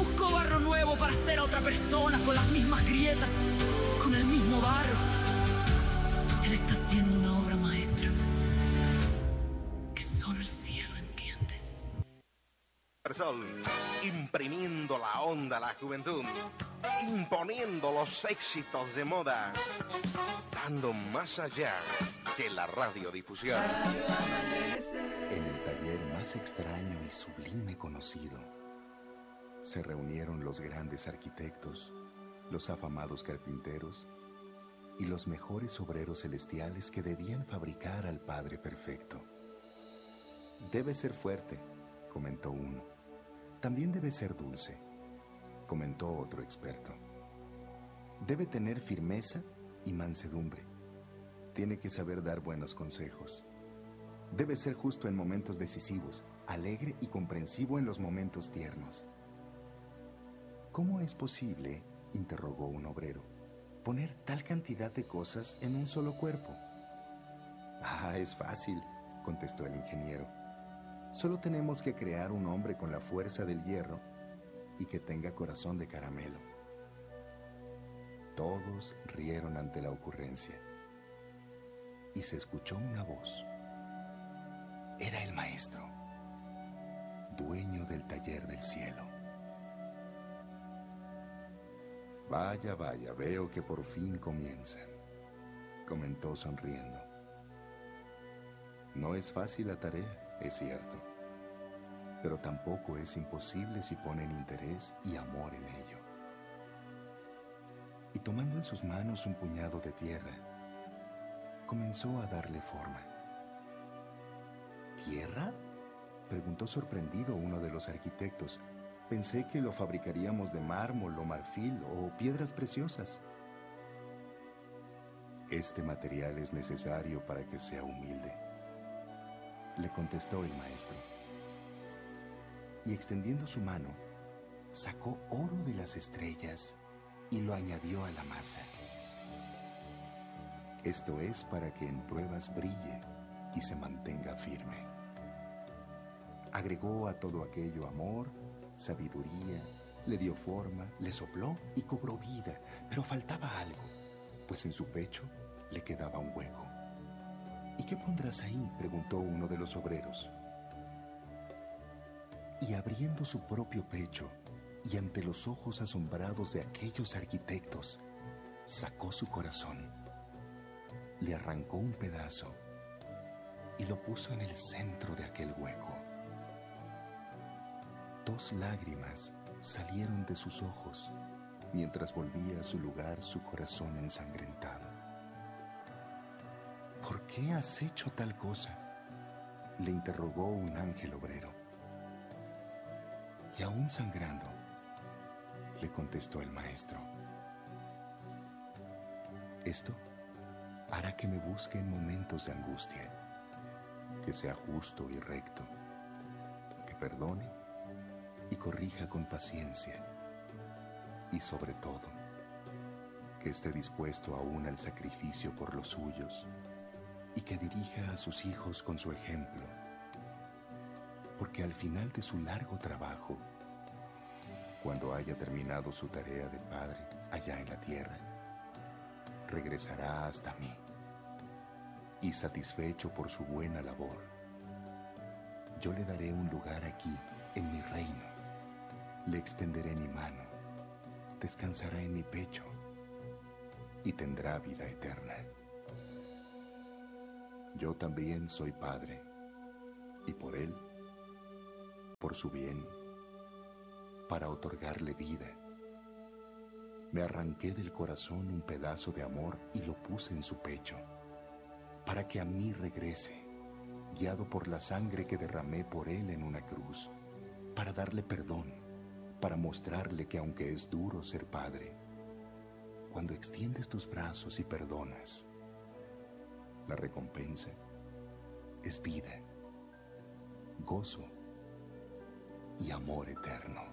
busco barro nuevo para hacer a otra persona con las mismas grietas, con el mismo barro. Él está haciendo una obra maestra que solo el cielo entiende. Sol, imprimiendo la onda a la juventud, imponiendo los éxitos de moda, dando más allá que la radiodifusión. En el taller más extraño y sublime conocido, se reunieron los grandes arquitectos, los afamados carpinteros y los mejores obreros celestiales que debían fabricar al Padre Perfecto. Debe ser fuerte, comentó uno. También debe ser dulce, comentó otro experto. Debe tener firmeza y mansedumbre. Tiene que saber dar buenos consejos. Debe ser justo en momentos decisivos, alegre y comprensivo en los momentos tiernos. ¿Cómo es posible, interrogó un obrero, poner tal cantidad de cosas en un solo cuerpo? Ah, es fácil, contestó el ingeniero. Solo tenemos que crear un hombre con la fuerza del hierro y que tenga corazón de caramelo. Todos rieron ante la ocurrencia y se escuchó una voz. Era el maestro, dueño del taller del cielo. Vaya, vaya, veo que por fin comienzan, comentó sonriendo. No es fácil la tarea, es cierto, pero tampoco es imposible si ponen interés y amor en ello. Y tomando en sus manos un puñado de tierra, comenzó a darle forma. ¿Tierra?, preguntó sorprendido uno de los arquitectos. Pensé que lo fabricaríamos de mármol o marfil o piedras preciosas. Este material es necesario para que sea humilde, le contestó el maestro. Y extendiendo su mano, sacó oro de las estrellas y lo añadió a la masa. Esto es para que en pruebas brille y se mantenga firme. Agregó a todo aquello amor, sabiduría, le dio forma, le sopló y cobró vida, pero faltaba algo, pues en su pecho le quedaba un hueco. ¿Y qué pondrás ahí?, preguntó uno de los obreros. Y abriendo su propio pecho, y ante los ojos asombrados de aquellos arquitectos, sacó su corazón, le arrancó un pedazo y lo puso en el centro de aquel hueco. 2 lágrimas salieron de sus ojos mientras volvía a su lugar su corazón ensangrentado. ¿Por qué has hecho tal cosa?, le interrogó un ángel obrero. Y aún sangrando, le contestó el maestro. Esto hará que me busque en momentos de angustia, que sea justo y recto, que perdone y corrija con paciencia, y sobre todo, que esté dispuesto aún al sacrificio por los suyos y que dirija a sus hijos con su ejemplo, porque al final de su largo trabajo, cuando haya terminado su tarea de padre allá en la tierra, regresará hasta mí y, satisfecho por su buena labor, yo le daré un lugar aquí en mi reino, le extenderé mi mano, descansará en mi pecho y tendrá vida eterna. Yo también soy padre, y por él, por su bien, para otorgarle vida, me arranqué del corazón un pedazo de amor y lo puse en su pecho, para que a mí regrese, guiado por la sangre que derramé por él en una cruz, para darle perdón, para mostrarle que aunque es duro ser padre, cuando extiendes tus brazos y perdonas, la recompensa es vida, gozo y amor eterno.